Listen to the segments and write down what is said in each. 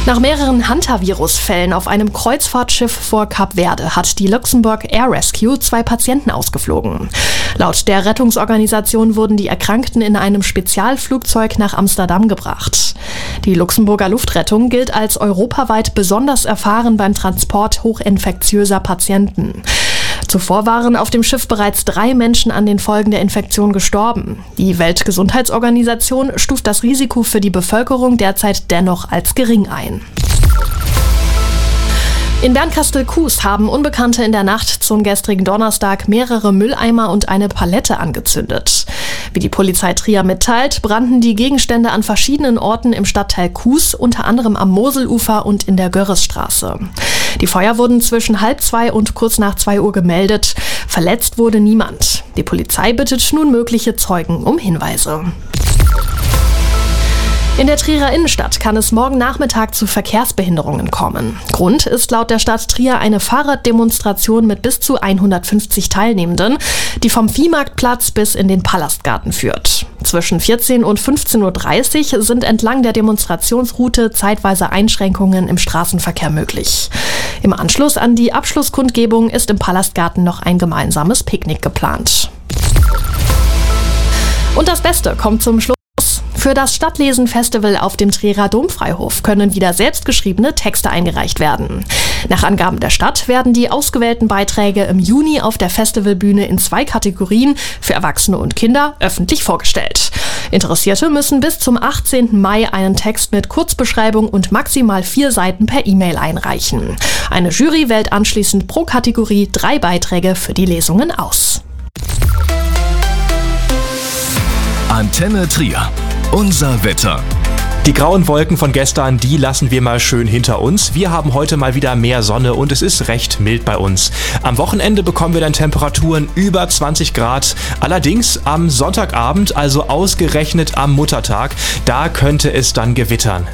Nach mehreren Hantavirus-Fällen auf einem Kreuzfahrtschiff vor Kap Verde hat die Luxembourg Air Rescue 2 Patienten ausgeflogen. Laut der Rettungsorganisation wurden die Erkrankten in einem Spezialflugzeug nach Amsterdam gebracht. Die Luxemburger Luftrettung gilt als europaweit besonders erfahren beim Transport hochinfektiöser Patienten. Zuvor waren auf dem Schiff bereits 3 Menschen an den Folgen der Infektion gestorben. Die Weltgesundheitsorganisation stuft das Risiko für die Bevölkerung derzeit dennoch als gering ein. In Bernkastel-Kues haben Unbekannte in der Nacht zum gestrigen Donnerstag mehrere Mülleimer und eine Palette angezündet. Wie die Polizei Trier mitteilt, brannten die Gegenstände an verschiedenen Orten im Stadtteil Kues, unter anderem am Moselufer und in der Görresstraße. Die Feuer wurden zwischen 1:30 und kurz nach 2 Uhr gemeldet. Verletzt wurde niemand. Die Polizei bittet nun mögliche Zeugen um Hinweise. In der Trierer Innenstadt kann es morgen Nachmittag zu Verkehrsbehinderungen kommen. Grund ist laut der Stadt Trier eine Fahrraddemonstration mit bis zu 150 Teilnehmenden, die vom Viehmarktplatz bis in den Palastgarten führt. Zwischen 14 und 15:30 Uhr sind entlang der Demonstrationsroute zeitweise Einschränkungen im Straßenverkehr möglich. Im Anschluss an die Abschlusskundgebung ist im Palastgarten noch ein gemeinsames Picknick geplant. Und das Beste kommt zum Schluss. Für das Stadtlesen-Festival auf dem Trierer Domfreihof können wieder selbstgeschriebene Texte eingereicht werden. Nach Angaben der Stadt werden die ausgewählten Beiträge im Juni auf der Festivalbühne in 2 Kategorien für Erwachsene und Kinder öffentlich vorgestellt. Interessierte müssen bis zum 18. Mai einen Text mit Kurzbeschreibung und maximal 4 Seiten per E-Mail einreichen. Eine Jury wählt anschließend pro Kategorie 3 Beiträge für die Lesungen aus. Antenne Trier. Unser Wetter. Die grauen Wolken von gestern, die lassen wir mal schön hinter uns. Wir haben heute mal wieder mehr Sonne und es ist recht mild bei uns. Am Wochenende bekommen wir dann Temperaturen über 20 Grad. Allerdings am Sonntagabend, also ausgerechnet am Muttertag, da könnte es dann gewittern.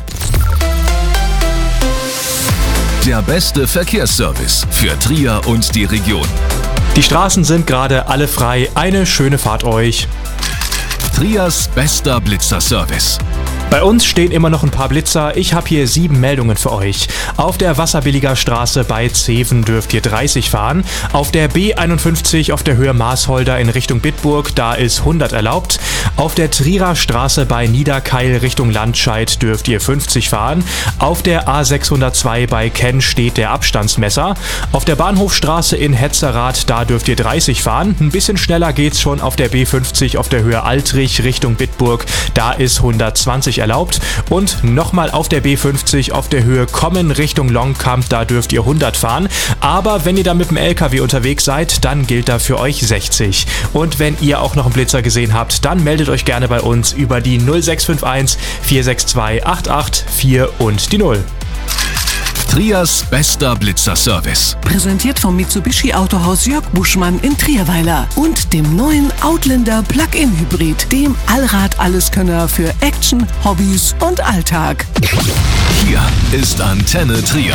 Der beste Verkehrsservice für Trier und die Region. Die Straßen sind gerade alle frei. Eine schöne Fahrt euch. Triers bester Blitzerservice. Bei uns stehen immer noch ein paar Blitzer. Ich habe hier 7 Meldungen für euch. Auf der Wasserbilliger Straße bei Zeven dürft ihr 30 fahren. Auf der B51 auf der Höhe Maasholder in Richtung Bitburg, da ist 100 erlaubt. Auf der Trierer Straße bei Niederkeil Richtung Landscheid dürft ihr 50 fahren. Auf der A602 bei Kenn steht der Abstandsmesser. Auf der Bahnhofstraße in Hetzerath, da dürft ihr 30 fahren. Ein bisschen schneller geht's schon auf der B50 auf der Höhe Altrich Richtung Bitburg, da ist 120 erlaubt. Und nochmal auf der B50 auf der Höhe Kommen Richtung Longkamp, da dürft ihr 100 fahren. Aber wenn ihr da mit dem LKW unterwegs seid, dann gilt da für euch 60. Und wenn ihr auch noch einen Blitzer gesehen habt, dann meldet euch gerne bei uns über die 0651 462 884 und die 0. Triers bester Blitzerservice. Präsentiert vom Mitsubishi Autohaus Jörg Buschmann in Trierweiler und dem neuen Outlander Plug-in Hybrid, dem Allrad-Alleskönner für Action, Hobbys und Alltag. Hier ist Antenne Trier.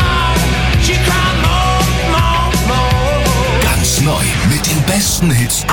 Ganz neu mit den besten Hits